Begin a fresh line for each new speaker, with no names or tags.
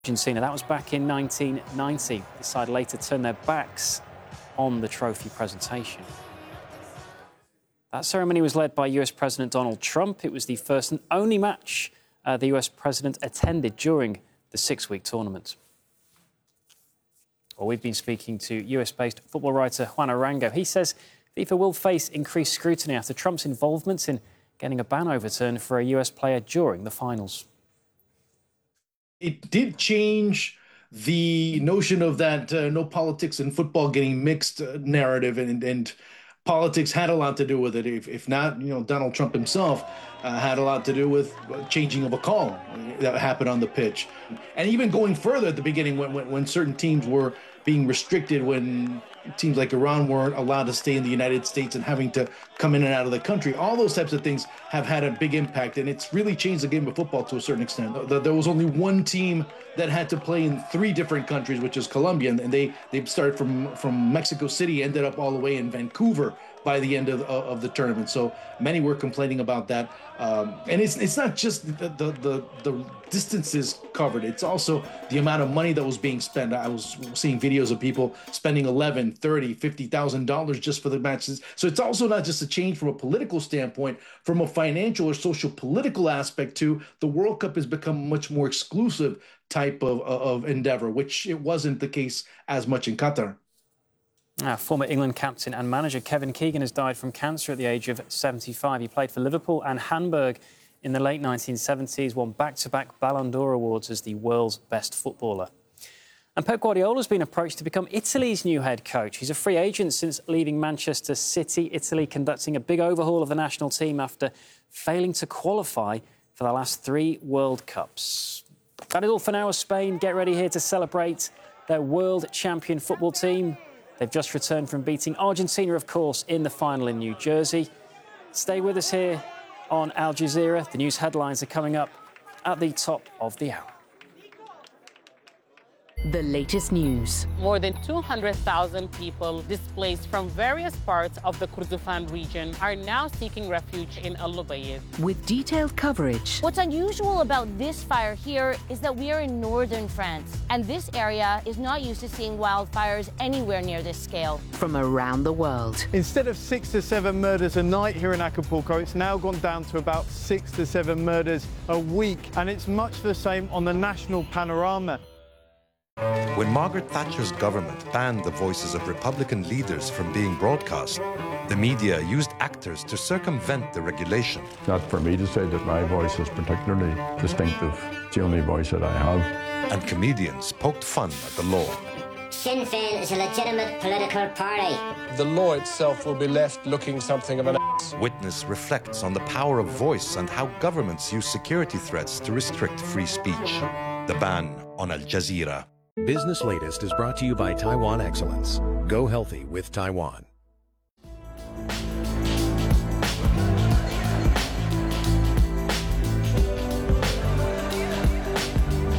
Argentina. That was back in 1990. The side later turned their backs on the trophy presentation. That ceremony was led by US President Donald Trump. It was the first and only match the US President attended during the six-week tournament. Well, we've been speaking to US-based football writer Juan Arango. He says FIFA will face increased scrutiny after Trump's involvement in getting a ban overturned for a US player during the finals.
It did change the notion of that no politics in football getting mixed narrative, and politics had a lot to do with it. If not, Donald Trump himself had a lot to do with changing of a call that happened on the pitch. And even going further at the beginning, when certain teams were being restricted, when teams like Iran weren't allowed to stay in the United States and having to come in and out of the country, all those types of things have had a big impact, and it's really changed the game of football to a certain extent. There was only one team that had to play in 3 different countries, which is Colombia, and they started from Mexico City, ended up all the way in Vancouver by the end of the tournament. So many were complaining about that. And it's not just the distances covered. It's also the amount of money that was being spent. I was seeing videos of people spending $11,000, $30,000, $50,000 just for the matches. So it's also not just a change from a political standpoint, from a financial or social political aspect too. The World Cup has become a much more exclusive type of endeavor, which it wasn't the case as much in Qatar.
Former England captain and manager Kevin Keegan has died from cancer at the age of 75. He played for Liverpool and Hamburg in the late 1970s, won back-to-back Ballon d'Or awards as the world's best footballer. And Pep Guardiola has been approached to become Italy's new head coach. He's a free agent since leaving Manchester City. Italy conducting a big overhaul of the national team after failing to qualify for the last 3 World Cups. That is all for now as Spain get ready here to celebrate their world champion football team. They've just returned from beating Argentina, of course, in the final in New Jersey. Stay with us here on Al Jazeera. The news headlines are coming up at the top of the hour.
The latest news.
More than 200,000 people displaced from various parts of the Kordofan region are now seeking refuge in Al Lubayid.
With detailed coverage.
What's unusual about this fire here is that we are in northern France, and this area is not used to seeing wildfires anywhere near this scale.
From around the world.
Instead of 6 to 7 murders a night here in Acapulco, it's now gone down to about 6 to 7 murders a week, and it's much the same on the national panorama.
When Margaret Thatcher's government banned the voices of Republican leaders from being broadcast, the media used actors to circumvent the regulation.
Not for me to say that my voice is particularly distinctive. It's the only voice that I have.
And comedians poked fun at the law.
Sinn Féin is a legitimate political party.
The law itself will be left looking something of an ass.
Witness reflects on the power of voice and how governments use security threats to restrict free speech. The ban on Al Jazeera.
Business Latest is brought to you by Taiwan Excellence. Go healthy with Taiwan.